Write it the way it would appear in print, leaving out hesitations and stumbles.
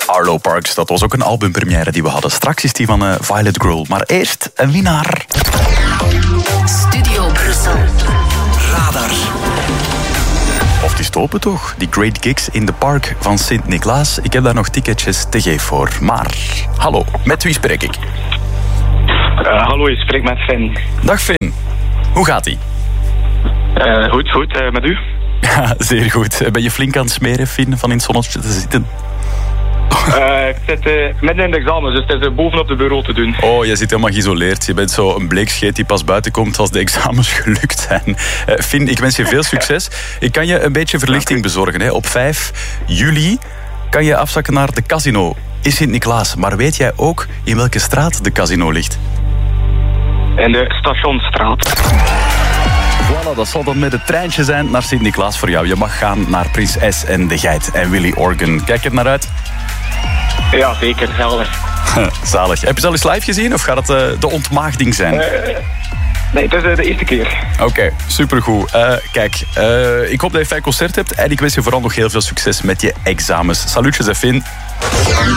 Arlo Parks, dat was ook een albumpremière die we hadden. Straks is die van Violet Girl. Maar eerst een winnaar. Studio Brussel. Radar. Of die stoppen toch? Die Great Gigs in the Park van Sint-Niklaas. Ik heb daar nog ticketjes te geven voor. Maar, hallo, met wie spreek ik? Hallo, je spreekt met Finn. Dag Finn. Hoe gaat-ie? Goed. Met u? Ja, zeer goed. Ben je flink aan het smeren, Finn, van in het zonnetje te zitten? Ik zit midden in de examen, dus het is bovenop de bureau te doen. Oh, je zit helemaal geïsoleerd. Je bent zo een bleekscheet die pas buiten komt als de examens gelukt zijn. Finn, ik wens je veel succes. Ik kan je een beetje verlichting bezorgen. Hè. Op 5 juli kan je afzakken naar de Casino in Sint-Niklaas. Maar weet jij ook in welke straat de Casino ligt? In de Stationsstraat. Voilà, dat zal dan met het treintje zijn naar Sint-Niklaas voor jou. Je mag gaan naar Prins S en De Geit en Willy Organ. Kijk er naar uit. Ja, zeker. Zalig. Zalig. Heb je het al eens live gezien of gaat het de ontmaagding zijn? Nee, het is de eerste keer. Oké, supergoed. Kijk, ik hoop dat je een fijn concert hebt en ik wens je vooral nog heel veel succes met je examens. Salutjes, Finn.